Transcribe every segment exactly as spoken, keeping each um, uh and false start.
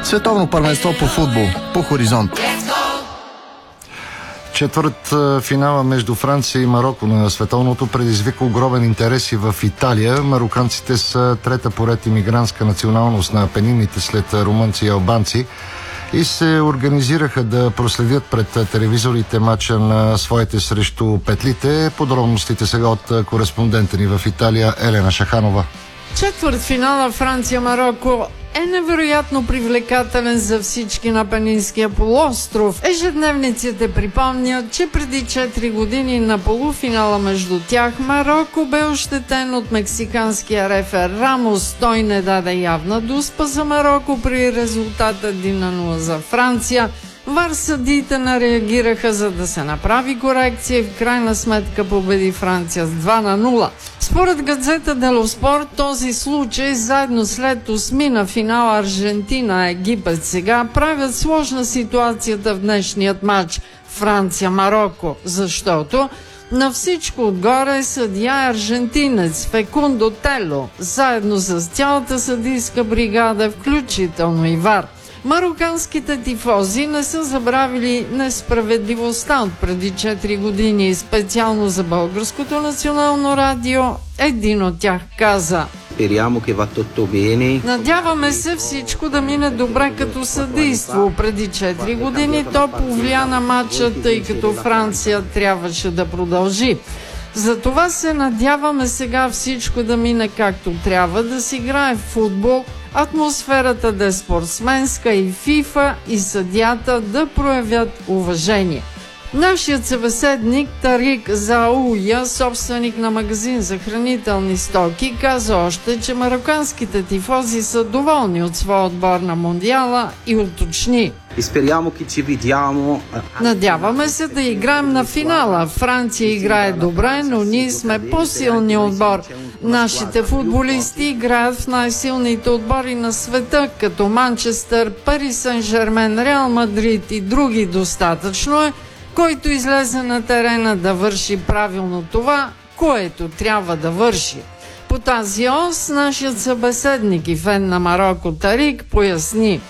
Световно първенство по футбол по хоризонт. Четвърт финала между Франция и Мароко на световното предизвика огромен интерес и в Италия. Мароканците са трета поред имигрантска националност на Апенините след румънци и албанци и се организираха да проследят пред телевизорите матча на своите срещу петлите. Подробностите сега от кореспондента ни в Италия Елена Шаханова. Четвърт финала Франция-Мароко е невероятно привлекателен за всички на Апенинския полуостров. Ежедневниците припомнят, че преди четири години на полуфинала между тях Мароко бе ощетен от мексиканския рефер Рамос. Той не даде явна дуспа за Мароко при резултата един на нула за Франция. Вар съдиите не реагираха, за да се направи корекция и в крайна сметка победи Франция с два на нула. Според газета Дело Спорт, този случай, заедно след осмина финала Аржентина-Египет сега, правят сложна ситуацията в днешният матч Франция-Мароко, защото на всичко отгоре съдия е аржентинец Фекундо Тело, заедно с цялата съдийска бригада, включително и Вар. Мароканските тифози не са забравили несправедливостта от преди четири години. Специално за Българското национално радио един от тях каза: надяваме се всичко да мине добре като съдийство. Преди четири години то повлия на матча, тъй като Франция трябваше да продължи. Затова се надяваме сега всичко да мине както трябва, да се играе в футбол, атмосферата да е спортсменска и ФИФА и съдията да проявят уважение. Нашият събеседник Тарик Зауя, собственик на магазин за хранителни стоки, каза още, че мароканските тифози са доволни от своя отбор на Мондиала и уточни: надяваме се да играем на финала. Франция играе добре, но ние сме по-силни отбор. Нашите футболисти играят в най-силните отбори на света, като Манчестър, Пари Сен-Жермен, Реал Мадрид и други. Достатъчно е който излезе на терена да върши правилно това, което трябва да върши. По тази ос нашият събеседник и фен на Мароко Тарик поясни: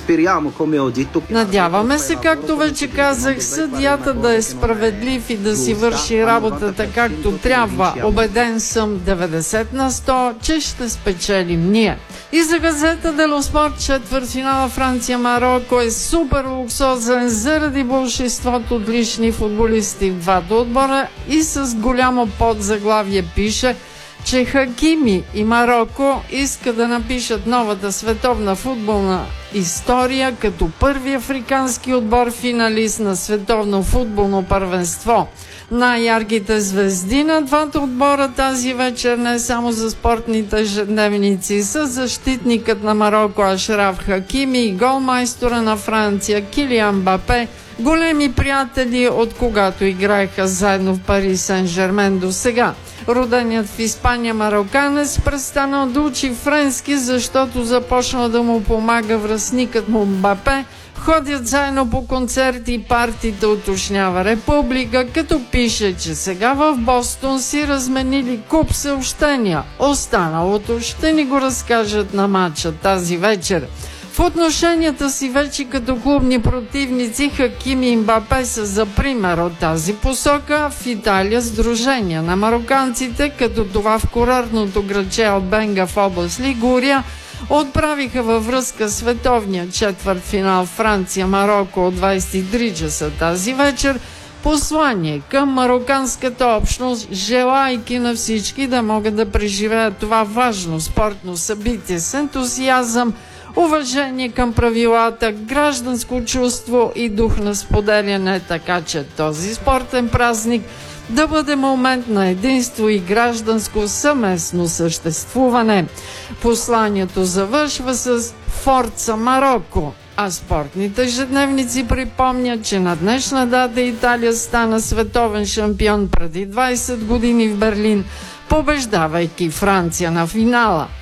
надяваме се, както вече казах, съдията да е справедлив и да си върши работата както трябва. Убеден съм деветдесет на сто, че ще спечелим ние. И за газета Дело Спорт четвъртфинала Франция-Мароко е супер луксозен заради болшинството отлични футболисти в двата отбора и с голямо подзаглавие пише, че Хакими и Мароко иска да напишат новата световна футболна история като първи африкански отбор финалист на световно футболно първенство. Най-ярките звезди на двата отбора тази вечер не само за спортните ежедневници са защитникът на Мароко Ашраф Хакими и голмайстора на Франция Килиан Мбапе, големи приятели от когато играеха заедно в Пари Сен-Жермен до сега. Роденият в Испания мароканец престанал да учи френски, защото започнал да му помага връстникът му Мбапе. Ходят заедно по концерти и партиите, уточнява Република, като пише, че сега в Бостон си разменили куп съобщения. Останалото ще ни го разкажат на матча тази вечер. В отношенията си вече като клубни противници Хакими и Мбапе са за пример от тази посока. В Италия сдружения на мароканците, като това в курортното градче Албенга в област Лигурия, отправиха във връзка световния четвъртфинал Франция-Мароко от двайсет и три часа тази вечер послание към мароканската общност, желайки на всички да могат да преживеят това важно спортно събитие с ентусиазъм, уважение към правилата, гражданско чувство и дух на споделяне, така че този спортен празник да бъде момент на единство и гражданско съвместно съществуване. Посланието завършва с Форца Мароко, а спортните ежедневници припомнят, че на днешна дата Италия стана световен шампион преди двайсет години в Берлин, побеждавайки Франция на финала.